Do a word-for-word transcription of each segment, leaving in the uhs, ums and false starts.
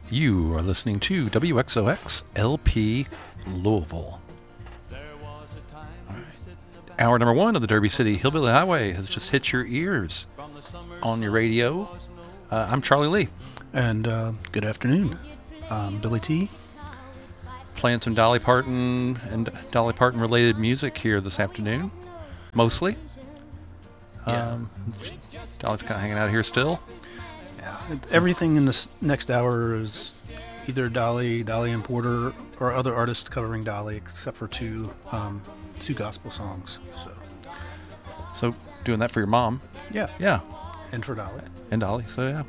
You are listening to W X O X L P Louisville. Hour number one of the Derby City Hillbilly Highway has just hit your ears on your radio. Uh, I'm Charlie Lee. And uh, good afternoon. I'm Billy T. Playing some Dolly Parton and Dolly Parton related music here this afternoon, mostly. Yeah. Um, Dolly's kind of hanging out here still. Yeah. Everything in this next hour is either Dolly, Dolly and Porter, or other artists covering Dolly, except for two um, two gospel songs. So, So doing that for your mom. yeah. Yeah. And for Dolly. And Dolly, so yeah.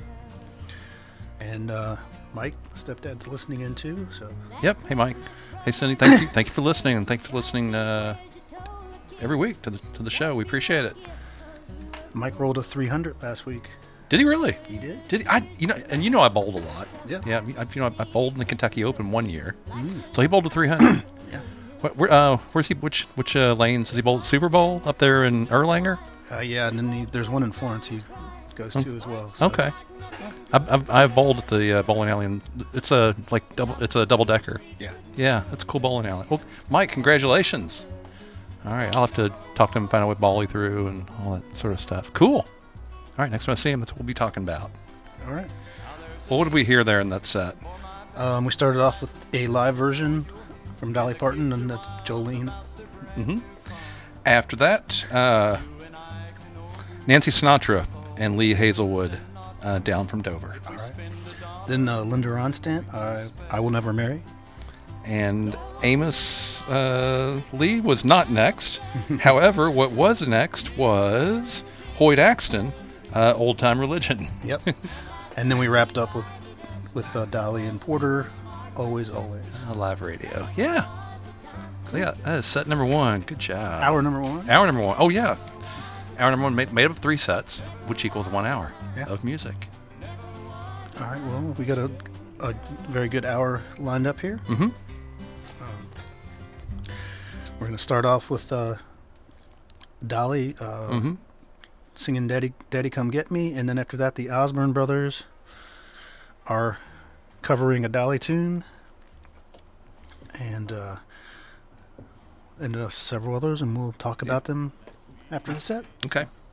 And uh, Mike, stepdad's listening in too. So, Yep. Hey, Mike. Hey, Cindy. Thank you. Thank you for listening, and thanks for listening uh, every week to the to the show. We appreciate it. Mike rolled a three hundred last week. Did he really? He did? Did he? I? You know, and you know I bowled a lot. Yeah. Yeah. I, you know, I bowled in the Kentucky Open one year, Mm. so he bowled a three hundred. Yeah. Where, where, uh, where's he? Which which uh, lanes does he bowl? At Super Bowl up there in Erlanger? Uh, yeah, and then he, there's one in Florence he goes to as well. So. Okay. I've, I've I've bowled at the uh, bowling alley, and it's a like double. It's a double decker. Yeah. Yeah, it's a cool bowling alley. Well, Mike, congratulations. All right, I'll have to talk to him, find out what ball he threw, and all that sort of stuff. Cool. All right, next time I see him, that's what we'll be talking about. All right. Well, what did we hear there in that set? Um, we started off with a live version from Dolly Parton, and that's Jolene. Mm-hmm. After that, uh, Nancy Sinatra and Lee Hazelwood, uh, Down from Dover. All right. Then uh, Linda Ronstadt, uh, I Will Never Marry. And Amos uh, Lee was not next. However, what was next was Hoyt Axton, uh, Old Time Religion. Yep. And then we wrapped up with with uh, Dolly and Porter, Always, Always. Uh, live radio. Yeah. So yeah, that is set number one. Good job. Hour number one. Hour number one. Oh, yeah. Hour number one made, made up of three sets, which equals one hour Yeah. of music. All right, well, we got a, a very good hour lined up here. Mm-hmm. We're going to start off with uh, Dolly uh, Mm-hmm. singing Daddy, Daddy Come Get Me, and then after that, the Osborne Brothers are covering a Dolly tune, and uh, and uh, several others, and we'll talk about them after the set. Okay.